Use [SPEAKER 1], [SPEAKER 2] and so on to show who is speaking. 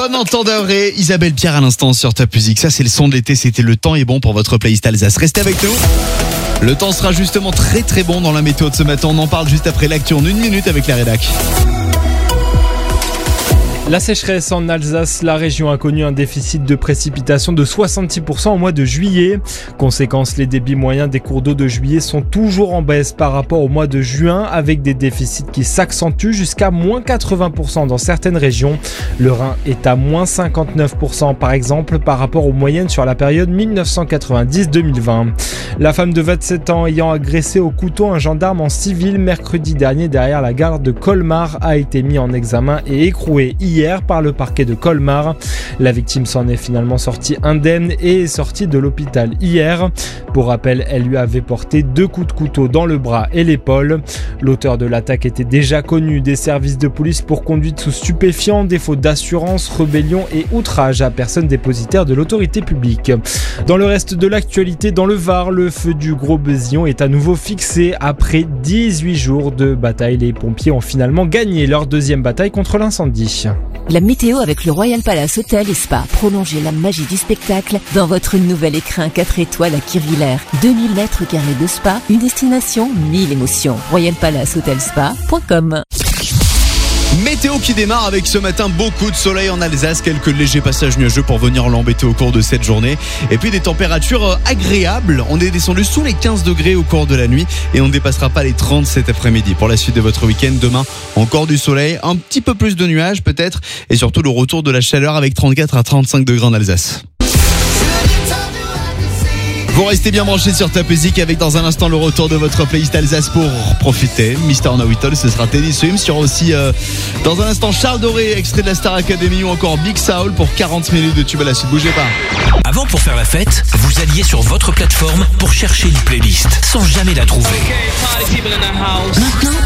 [SPEAKER 1] Bon entendeur et Isabelle Pierre à l'instant sur Top Music. Ça c'est le son de l'été, c'était le temps est bon pour votre playlist Alsace. Restez avec nous. Le temps sera justement très très bon dans la météo de ce matin. On en parle juste après l'actu en 1 minute avec la rédac.
[SPEAKER 2] La sécheresse en Alsace, la région a connu un déficit de précipitation de 66% au mois de juillet. Conséquence, les débits moyens des cours d'eau de juillet sont toujours en baisse par rapport au mois de juin, avec des déficits qui s'accentuent jusqu'à moins 80% dans certaines régions. Le Rhin est à moins 59% par exemple par rapport aux moyennes sur la période 1990-2020. La femme de 27 ans ayant agressé au couteau un gendarme en civil mercredi dernier derrière la gare de Colmar a été mise en examen et écrouée hier par le parquet de Colmar. La victime s'en est finalement sortie indemne et est sortie de l'hôpital hier. Pour rappel, elle lui avait porté 2 coups de couteau dans le bras et l'épaule. L'auteur de l'attaque était déjà connu des services de police pour conduite sous stupéfiants, défaut d'assurance, rébellion et outrage à personne dépositaire de l'autorité publique. Dans le reste de l'actualité, dans le Var, le feu du Gros Besillon est à nouveau fixé. Après 18 jours de bataille, les pompiers ont finalement gagné leur deuxième bataille contre l'incendie.
[SPEAKER 3] La météo avec le Royal Palace Hotel et Spa. Prolongez la magie du spectacle dans votre nouvel écrin 4 étoiles à Kirchwiller. 2000 mètres carrés de spa, une destination, 1000 émotions. royalpalacehotelspa.com.
[SPEAKER 1] Météo qui démarre avec ce matin beaucoup de soleil en Alsace, quelques légers passages nuageux pour venir l'embêter au cours de cette journée et puis des températures agréables. On est descendu sous les 15 degrés au cours de la nuit et on ne dépassera pas les 30 cet après-midi. Pour la suite de votre week-end, demain encore du soleil, un petit peu plus de nuages peut-être et surtout le retour de la chaleur avec 34 à 35 degrés en Alsace. Vous restez bien branchés sur Top Music avec dans un instant le retour de votre playlist Alsace pour profiter. Mister Know It All, ce sera Teddy Swims. Il y aura aussi dans un instant Charles Doré, extrait de la Star Academy ou encore Big Soul pour 40 minutes de tube à la suite. Bougez pas.
[SPEAKER 4] Avant, pour faire la fête, vous alliez sur votre plateforme pour chercher une playlist sans jamais la trouver. Maintenant,